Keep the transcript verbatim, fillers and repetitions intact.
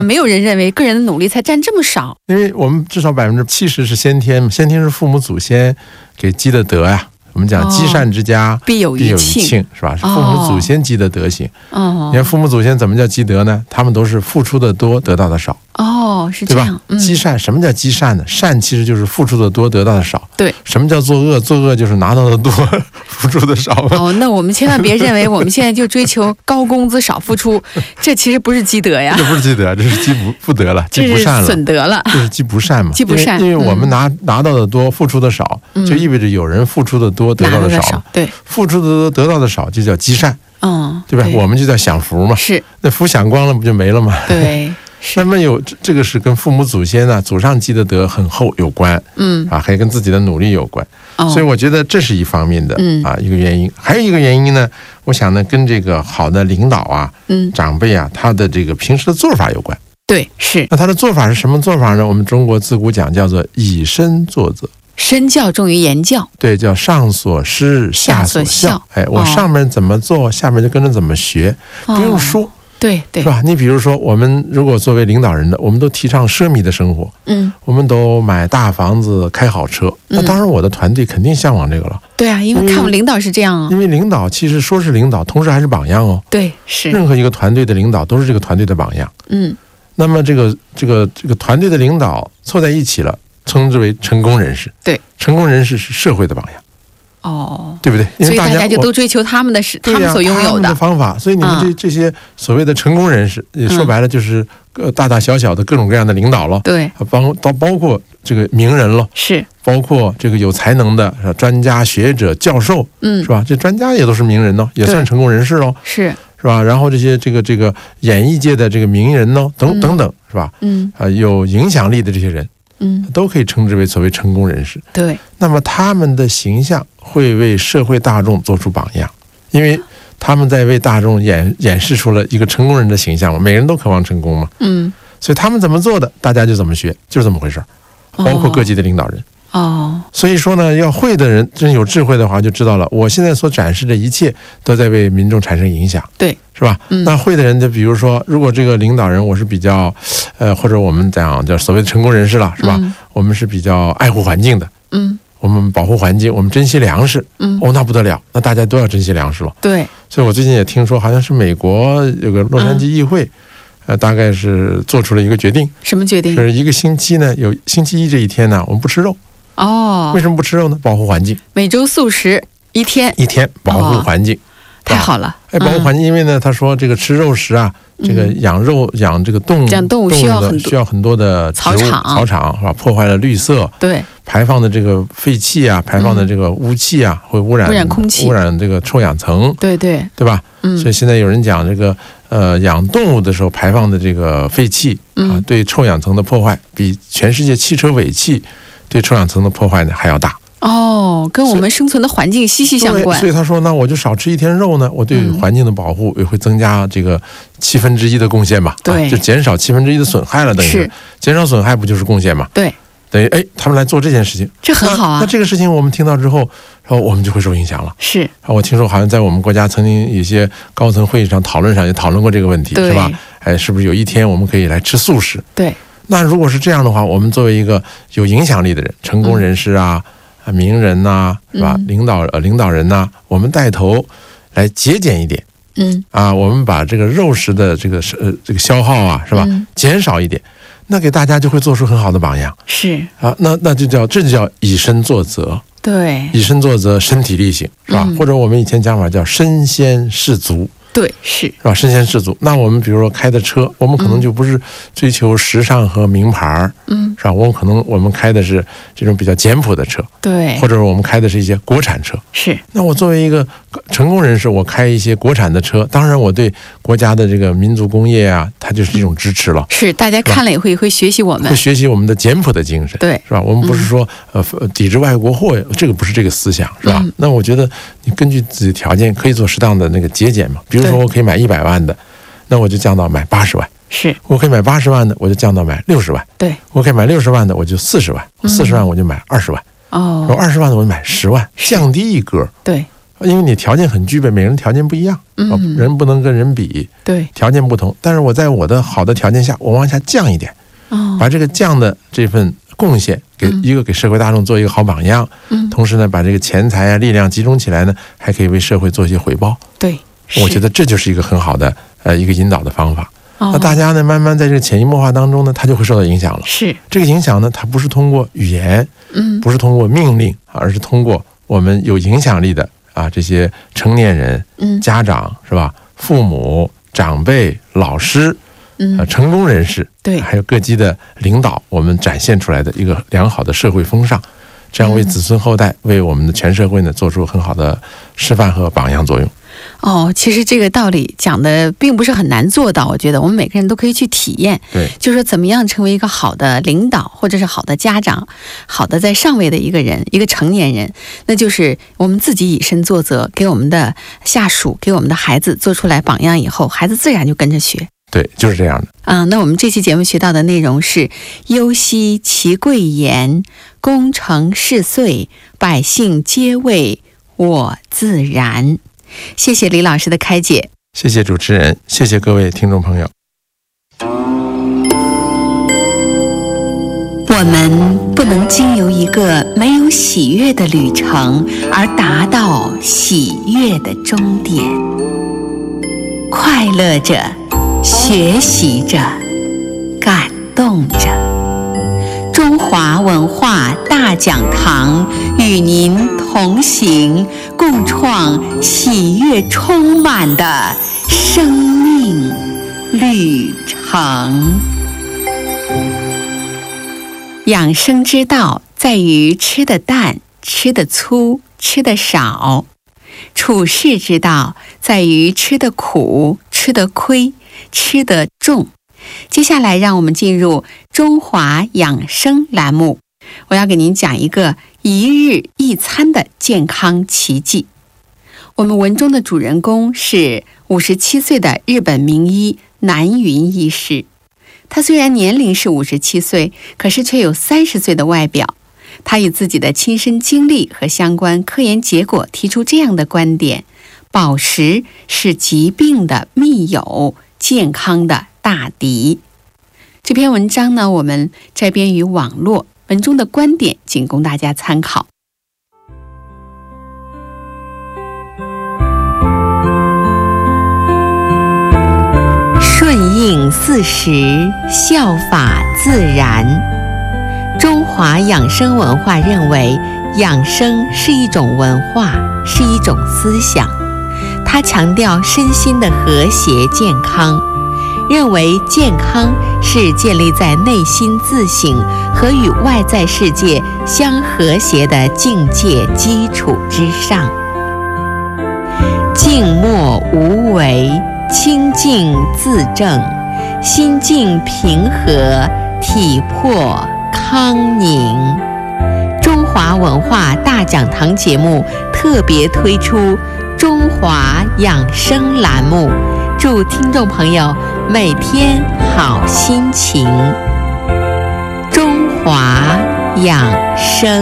没有人认为个人的努力才占这么少， 因为我们至少百分之七十是先天，先天是父母祖先给积的德呀、啊。我们讲积善之家、哦、 必有余庆， 是吧？是父母祖先积的德行。 哦， 你看父母祖先怎么叫积德呢？他们都是付出的多，得到的少。 哦，是这样， 对吧？嗯、积善，什么叫积善呢？善其实就是付出的多，得到的少。 对， 什么叫作恶？作恶就是拿到的多，付出的少。 哦，那我们千万别认为我们现在就追求高工资少付出，这其实不是积德呀。 这不是积德，这是积不不德了，积不善了， 这是损德了， 这是积不善嘛？ 积不善， 因为, 因为我们拿、嗯、拿到的多，付出的少，就意味着有人付出的多，得到的少。 少对， 付出的多，得到的少，就叫积善。 嗯， 对吧？ 对， 我们就叫享福嘛。 是， 那福享光了，不就没了吗？ 对。 那么有这个是跟父母祖先啊、祖上积的德很厚有关， 嗯啊，还跟自己的努力有关， 哦、 所以我觉得这是一方面的、 嗯、 啊一个原因。还有一个原因呢，我想呢跟这个好的领导啊、 嗯、 长辈啊，他的这个平时的做法有关。 对，是。 那他的做法是什么做法呢？我们中国自古讲叫做以身作则。 身教重于言教， 对，叫上所施，下所效。哎，我上面怎么做，哦、下面就跟着怎么学，不用说。 哦对对， 是吧？你比如说，我们如果作为领导人的，我们都提倡奢靡的生活， 嗯， 我们都买大房子、开好车。那当然，我的团队肯定向往这个了。 嗯、对啊，因为看我们领导是这样啊。 因为领导其实说是领导，同时还是榜样哦。 对，是。 任何一个团队的领导都是这个团队的榜样。 嗯。 那么这个这个这个团队的领导凑在一起了，称之为成功人士。 对， 成功人士是社会的榜样。 哦， 对不对？因为大家所以大家就都追求他们的是、 啊、 他们所拥有 的, 他们的方法。所以你们这、嗯、这些所谓的成功人士，也说白了就是呃大大小小的各种各样的领导了。 对， 包到包括这个名人了， 是包括这个有才能的专家学者教授， 嗯， 是吧？这专家也都是名人呢，也算成功人士喽， 是是吧？然后这些这个这个演艺界的这个名人呢，等等等，是吧？ 嗯啊、呃，有影响力的这些人。 嗯， 都可以称之为所谓成功人士。 对， 那么他们的形象会为社会大众做出榜样，因为他们在为大众演演示出了一个成功人的形象嘛。每个人都渴望成功嘛， 嗯， 所以他们怎么做的，大家就怎么学，就是这么回事。包括各级的领导人。 哦， 所以说呢，要会的人真有智慧的话，就知道了，我现在所展示的一切都在为民众产生影响， 对， 是吧？ 嗯、 那会的人，就比如说，如果这个领导人我是比较，呃，或者我们讲叫所谓的成功人士了，是吧？ 嗯、 我们是比较爱护环境的， 嗯， 我们保护环境，我们珍惜粮食， 嗯， 哦，那不得了，那大家都要珍惜粮食了， 对。 所以我最近也听说，好像是美国有个洛杉矶议会。嗯呃，大概是做出了一个决定， 什么决定？ 是一个星期呢，有星期一这一天呢，我们不吃肉。 哦， 为什么不吃肉呢？保护环境。 每周素食一天， 一天保护环境， 哦、太好了。 哎，保护环境，因为呢，他说这个吃肉食啊， 嗯、 这个养肉养这个动物， 养动物需要很多需要很多的草场， 草场是吧？破坏了绿色， 对， 排放的这个废气啊，排放的这个污气啊，会污染污染空气， 污染这个臭氧层， 对对， 对吧？ 嗯， 所以现在有人讲这个。呃，养动物的时候排放的这个废气啊，对臭氧层的破坏比全世界汽车尾气对臭氧层的破坏呢还要大。 哦，跟我们生存的环境息息相关。 所以他说，那我就少吃一天肉呢，我对环境的保护也会增加这个七分之一的贡献吧？ 对， 啊、就减少七分之一的损害了，等于是减少损害不就是贡献吗？ 对。 等于哎，他们来做这件事情， 这很好啊。 那, 那这个事情我们听到之后，然后我们就会受影响了。 是啊，我听说好像在我们国家曾经一些高层会议上讨论上也讨论过这个问题，是吧？哎，是不是有一天我们可以来吃素食？ 对。 那如果是这样的话，我们作为一个有影响力的人，成功人士啊、嗯、名人呐、啊，是吧？嗯、领导呃领导人呐、啊，我们带头来节俭一点。 嗯。啊， 我们把这个肉食的这个呃这个消耗啊，是吧？嗯、减少一点。那给大家就会做出很好的榜样， 是啊，那那就叫这就叫以身作则， 对， 以身作则，身体力行，是吧？嗯、或者我们以前讲法叫身先士卒， 对，是是吧？身先士卒。那我们比如说开的车，我们可能就不是追求时尚和名牌，嗯，是吧？我们可能我们开的是这种比较简朴的车， 对， 或者我们开的是一些国产车， 是。 那我作为一个成功人士，我开一些国产的车，当然我对国家的这个民族工业啊，它就是一种支持了。 是，大家看了也会会学习我们， 会学习我们的简朴的精神， 对， 是吧？我们不是说、嗯、呃抵制外国货，这个不是这个思想，是吧？嗯、那我觉得你根据自己的条件可以做适当的那个节俭嘛。比如说我可以买一百万的，那我就降到买八十万。 是， 我可以买八十万的，我就降到买六十万。 对，我可以买六十万的，我就四十万，四十万我就买二十万。 哦， 然后二十万的我就买十万，降低一格。 对。 因为你条件很具备，每个人条件不一样， 嗯， 人不能跟人比， 对， 条件不同。但是我在我的好的条件下，我往下降一点， 哦， 把这个降的这份贡献给一个给社会大众做一个好榜样， 嗯， 同时呢，把这个钱财啊力量集中起来呢，还可以为社会做一些回报。 对， 我觉得这就是一个很好的呃一个引导的方法。 哦， 那大家呢，慢慢在这个潜移默化当中呢，他就会受到影响了。 是这个影响呢，它不是通过语言， 嗯， 不是通过命令，而是通过我们有影响力的啊这些成年人、 嗯， 家长是吧？父母、长辈、老师。 嗯， 呃，成功人士， 对， 还有各级的领导，我们展现出来的一个良好的社会风尚，这样为子孙后代，为我们的全社会呢，做出很好的示范和榜样作用。 哦，其实这个道理讲的并不是很难做到，我觉得我们每个人都可以去体验。 对， 就是说怎么样成为一个好的领导，或者是好的家长，好的在上位的一个人，一个成年人，那就是我们自己以身作则，给我们的下属，给我们的孩子做出来榜样以后，孩子自然就跟着学。 对，就是这样的。 啊，那我们这期节目学到的内容是：忧兮其贵言，功成事遂，百姓皆谓我自然。谢谢李老师的开解， 谢谢主持人，谢谢各位听众朋友。 我们不能经由一个没有喜悦的旅程而达到喜悦的终点。快乐着，学习着，感动着。中华文化大讲堂与您同行，共创喜悦充满的生命旅程。养生之道在于吃得淡，吃得粗，吃得少；处世之道在于吃得苦，吃得亏，吃得重。接下来让我们进入中华养生栏目，我要给您讲一个一日一餐的健康奇迹。我们文中的主人公是五十七岁的日本名医南云医师。他虽然年龄是五十七岁，可是却有三十岁的外表。他以自己的亲身经历和相关科研结果提出这样的观点：饱食是疾病的密友，健康的大敌。这篇文章呢，我们摘编于网络，文中的观点仅供大家参考。顺应四时，效法自然。中华养生文化认为，养生是一种文化，是一种思想。它强调身心的和谐健康，认为健康是建立在内心自省和与外在世界相和谐的境界基础之上。静默无为，清静自正，心境平和，体魄康宁。中华文化大讲堂节目特别推出中华养生栏目，祝听众朋友每天好心情。中华养生。